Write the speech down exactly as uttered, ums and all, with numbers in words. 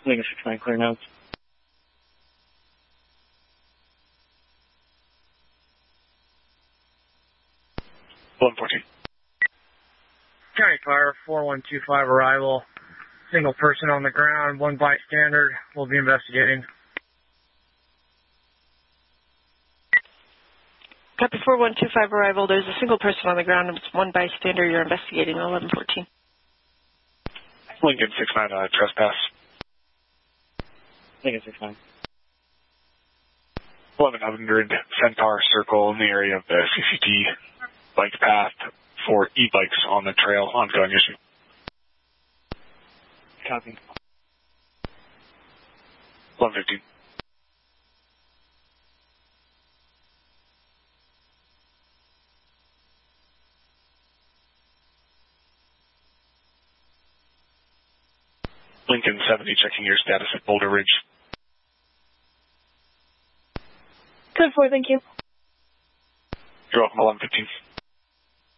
Lincoln six nine, clear notes. eleven fourteen. County Fire, four one two five arrival. Single person on the ground, one bystander. We'll be investigating. Copy four one two five arrival. There's a single person on the ground and one bystander. You're investigating eleven fourteen. Lincoln six nine, uh, trespass. Lincoln six nine. eleven hundred Centaur Circle in the area of the C C T bike path for e-bikes on the trail, ongoing issue. Copy. eleven fifteen. Lincoln seventy, checking your status at Boulder Ridge. Code four, thank you. You're welcome, eleven fifteen.